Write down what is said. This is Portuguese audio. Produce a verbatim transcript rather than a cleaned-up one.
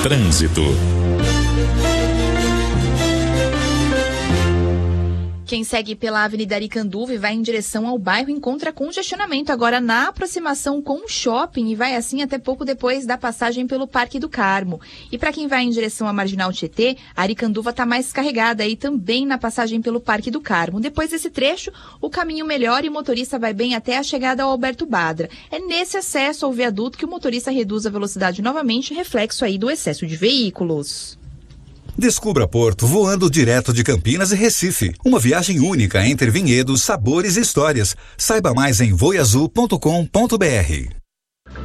Trânsito. Quem segue pela Avenida Aricanduva e vai em direção ao bairro encontra congestionamento agora na aproximação com o shopping e vai assim até pouco depois da passagem pelo Parque do Carmo. E para quem vai em direção à Marginal Tietê, a Aricanduva está mais carregada aí também na passagem pelo Parque do Carmo. Depois desse trecho, o caminho melhora e o motorista vai bem até a chegada ao Alberto Badra. É nesse acesso ao viaduto que o motorista reduz a velocidade novamente, reflexo aí do excesso de veículos. Descubra Porto voando direto de Campinas e Recife. Uma viagem única entre vinhedos, sabores e histórias. Saiba mais em voiazul ponto com ponto br.